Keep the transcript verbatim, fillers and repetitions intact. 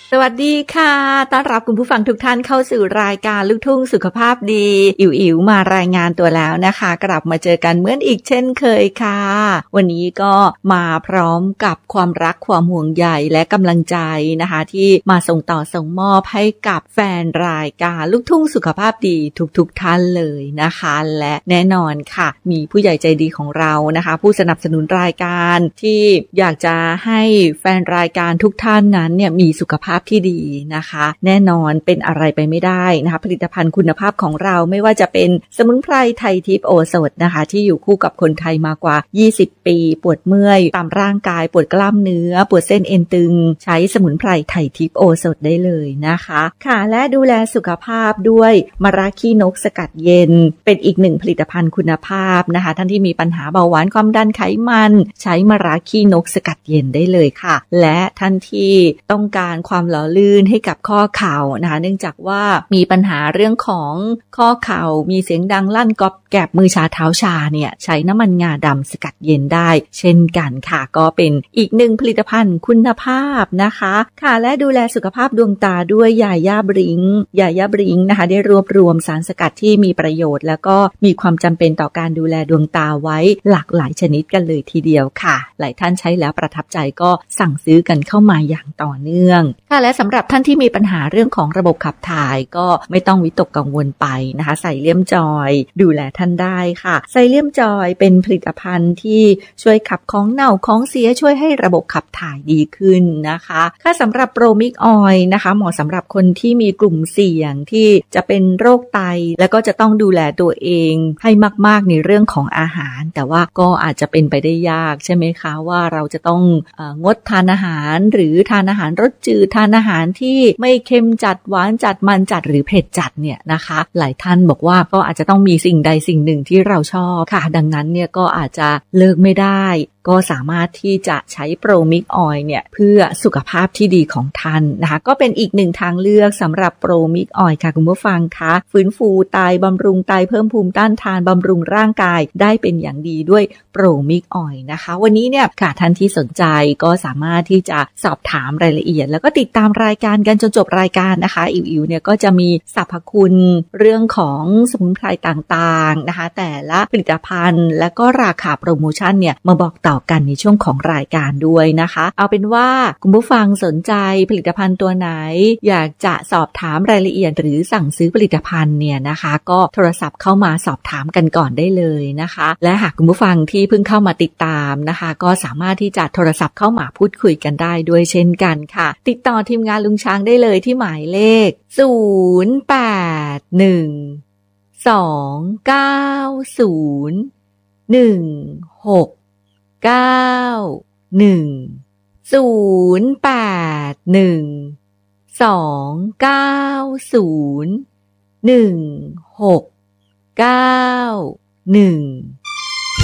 สวัสดีค่ะต้อนรับคุณผู้ฟังทุกท่านเข้าสู่รายการลูกทุ่งสุขภาพดีอิ๋วอิ๋วมารายงานตัวแล้วนะคะกลับมาเจอกันเหมือนอีกเช่นเคยค่ะวันนี้ก็มาพร้อมกับความรักความห่วงใยและกำลังใจนะคะที่มาส่งต่อส่งมอบให้กับแฟนรายการลูกทุ่งสุขภาพดีทุกๆท่านเลยนะคะและแน่นอนค่ะมีผู้ใหญ่ใจดีของเรานะคะผู้สนับสนุนรายการที่อยากจะให้แฟนรายการทุกท่านนั้นเนี่ยมีสุขภาพที่ดีนะคะแน่นอนเป็นอะไรไปไม่ได้นะคะผลิตภัณฑ์คุณภาพของเราไม่ว่าจะเป็นสมุนไพรไทยทิพย์โอสถนะคะที่อยู่คู่กับคนไทยมากว่ายี่สิบปีปวดเมื่อยตามร่างกายปวดกล้ามเนื้อปวดเส้นเอ็นตึงใช้สมุนไพรไทยทิพย์โอสถได้เลยนะคะค่ะและดูแลสุขภาพด้วยมะระขี้นกสกัดเย็นเป็นอีกหนึ่งผลิตภัณฑ์คุณภาพนะคะท่านที่มีปัญหาเบาหวานความดันไขมันใช้มะระขี้นกสกัดเย็นได้เลยค่ะและท่านที่ต้องการความหล่อลื่นให้กับข้อเข่านะคะเนื่องจากว่ามีปัญหาเรื่องของข้อเข่ามีเสียงดังลั่นกอบแกบมือชาเท้าชาเนี่ยใช้น้ำมันงาดำสกัดเย็นได้เช่นกันค่ะก็เป็นอีกหนึ่งผลิตภัณฑ์คุณภาพนะคะค่ะและดูแลสุขภาพดวงตาด้วยยาย่าบริงยาย่าบริงนะคะได้รวบรวมสารสกัดที่มีประโยชน์แล้วก็มีความจำเป็นต่อการดูแลดวงตาไว้หลากหลายชนิดกันเลยทีเดียวค่ะหลายท่านใช้แล้วประทับใจก็สั่งซื้อกันเข้ามาอย่างต่อเนื่องค่ะและสำหรับท่านที่มีปัญหาเรื่องของระบบขับถ่ายก็ไม่ต้องวิตกกังวลไปนะคะไซเลียมจอยดูแลท่านได้ค่ะไซเลียมจอยเป็นผลิตภัณฑ์ที่ช่วยขับของเน่าของเสียช่วยให้ระบบขับถ่ายดีขึ้นนะคะค่ะสำหรับโปรมิกออยล์นะคะเหมาะสำหรับคนที่มีกลุ่มเสี่ยงที่จะเป็นโรคไตแล้วก็จะต้องดูแลตัวเองให้มากๆในเรื่องของอาหารแต่ว่าก็อาจจะเป็นไปได้ยากใช่ไหมคะว่าเราจะต้องเอ่องดทานอาหารหรือทานอาหารรสจืดทานอาหารที่ไม่เค็มจัดหวานจัดมันจัดหรือเผ็ดจัดเนี่ยนะคะหลายท่านบอกว่าก็อาจจะต้องมีสิ่งใดสิ่งหนึ่งที่เราชอบค่ะดังนั้นเนี่ยก็อาจจะเลิกไม่ได้ก็สามารถที่จะใช้โปรมิกออยล์เนี่ยเพื่อสุขภาพที่ดีของท่านนะคะก็เป็นอีกหนึ่งทางเลือกสำหรับโปรมิกออยล์ค่ะคุณผู้ฟังคะฟื้นฟูไตบำรุงไตเพิ่มภูมิต้านทานบำรุงร่างกายได้เป็นอย่างดีด้วยโปรมิกออยล์นะคะวันนี้เนี่ยค่ะท่านที่สนใจก็สามารถที่จะสอบถามรายละเอียดแล้วก็ติดตามรายการกันจนจบรายการนะคะอิ๋วอิ๋วเนี่ยก็จะมีสรรพคุณเรื่องของสมุนไพรต่างๆนะคะแต่ละผลิตภัณฑ์และก็ราคาโปรโมชั่นเนี่ยมาบอกต่อกันในช่วงของรายการด้วยนะคะเอาเป็นว่าคุณผู้ฟังสนใจผลิตภัณฑ์ตัวไหนอยากจะสอบถามรายละเอียดหรือสั่งซื้อผลิตภัณฑ์เนี่ยนะคะก็โทรศัพท์เข้ามาสอบถามกันก่อนได้เลยนะคะและหากคุณผู้ฟังที่เพิ่งเข้ามาติดตามนะคะก็สามารถที่จะโทรศัพท์เข้ามาพูดคุยกันได้ด้วยเช่นกันค่ะติดต่อทีมงานลุงช้างได้เลยที่หมายเลขศูนย์ แปด หนึ่ง สอง เก้า ศูนย์ หนึ่ง หก เก้า หนึ่ง ศูนย์ แปด หนึ่ง สอง เก้า ศูนย์ หนึ่ง หก เก้า หนึ่ง